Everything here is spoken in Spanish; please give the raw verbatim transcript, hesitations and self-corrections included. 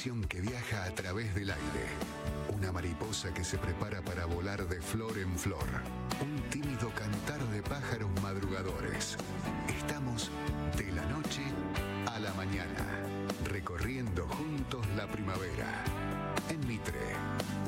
canción que viaja a través del aire. Una mariposa que se prepara para volar de flor en flor. Un tímido cantar de pájaros madrugadores. Estamos de la noche a la mañana, recorriendo juntos la primavera. En Mitre.